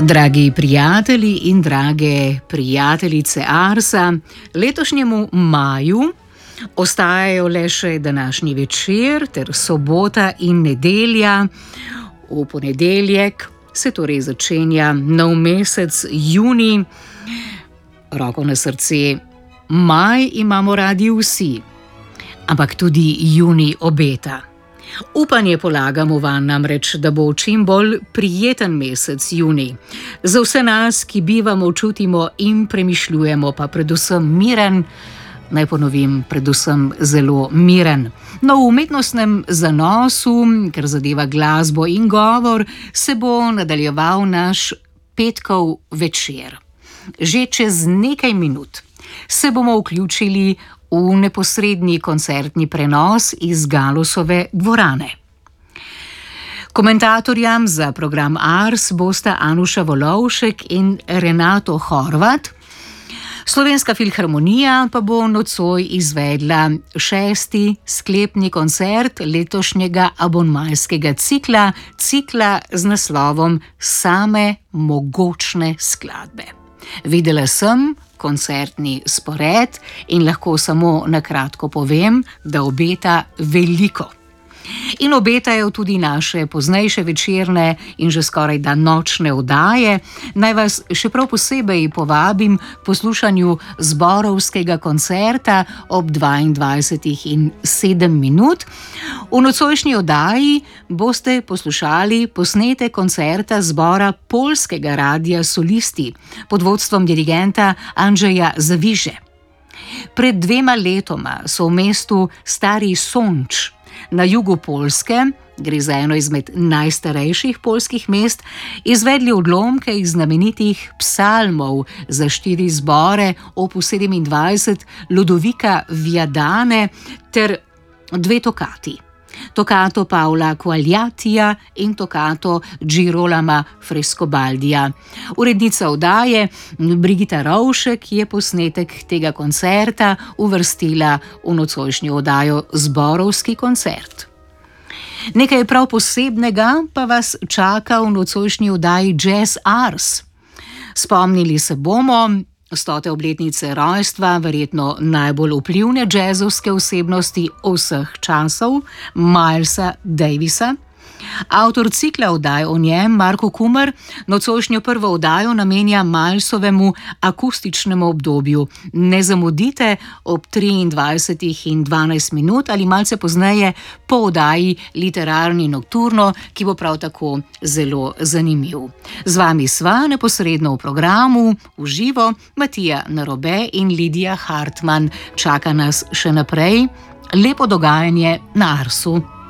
Dragi prijatelji in drage prijateljice Arsa, letošnjemu maju ostajajo le še današnji večer ter sobota in nedelja. V ponedeljek se torej začenja nov mesec junij. Roko na srce, maj imamo radi vsi, ampak tudi junij obeta. Upanje polagamo vanj namreč, da bo čim bolj prijeten mesec junij. Za vse nas, ki bivamo, čutimo in premišljujemo, pa predvsem miren, naj ponovim, predvsem zelo miren. No, v umetnostnem zanosu, ker zadeva glasbo in govor, se bo nadaljeval naš petkov večer. Že čez nekaj minut se bomo vključili v neposredni koncertni prenos iz Galusove dvorane. Komentatorjam za program Ars bosta Anuša Volovšek in Renato Horvat. Slovenska filharmonija pa bo nocoj izvedla 6. sklepni koncert letošnjega abonmajskega cikla z naslovom Same mogočne skladbe. Videla sem koncertni spored in lahko samo na kratko povem, da obeta veliko. In obetajo tudi naše poznejše večerne in že skoraj da nočne oddaje. Naj vas še prav posebej povabim poslušanju zborovskega koncerta ob 22:07. V nocojšnji oddaji boste poslušali posnete koncerta zbora poljskega radia Solisti pod vodstvom dirigenta Andrzeja Zawiże. Pred 2 letoma so v mestu Stari Sącz na jugu Poljske, gre za eno izmed najstarejših poljskih mest, izvedli odlomke iz znamenitih psalmov za 4 zbore opus 27 Ludovika Viadane ter 2 tokati. Tokato Pavla Quagliatija in tokato Girolama Frescobaldija. Urednica oddaje Brigita Rovšek je posnetek tega koncerta uvrstila v nocojšnjo oddajo Zborovski koncert. Nekaj prav posebnega pa vas čaka v nocojšnji oddaji Jazz Ars. Spomnili se bomo 100. obletnice rojstva verjetno najbolj vplivne džezovske osebnosti vseh časov, Milesa Davisa. Avtor cikla oddaj o njem, Marko Kumer, nocojšnjo prvo oddajo namenja Milesovemu akustičnemu obdobju. Ne zamudite ob 23:12 ali malce pozneje po oddaji Literarni nokturno, ki bo prav tako zelo zanimiv. Z vami sva neposredno v programu, v živo, Matija Narobe in Lidija Hartmann. Čaka nas še naprej lepo dogajanje na Arsu.